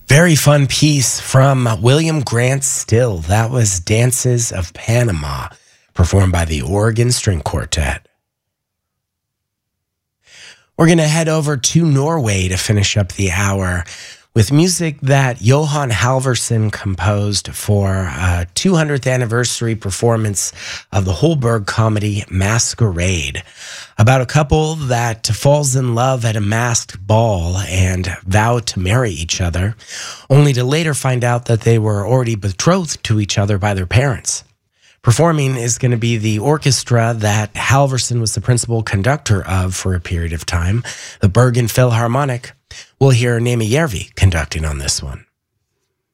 Very fun piece from William Grant Still. That was Dances of Panama, performed by the Oregon String Quartet. We're going to head over to Norway to finish up the hour with music that Johan Halvorsen composed for a 200th anniversary performance of the Holberg comedy Masquerade, about a couple that falls in love at a masked ball and vow to marry each other, only to later find out that they were already betrothed to each other by their parents. Performing is going to be the orchestra that Halvorsen was the principal conductor of for a period of time, the Bergen Philharmonic. We'll hear Nemi Järvi conducting on this one.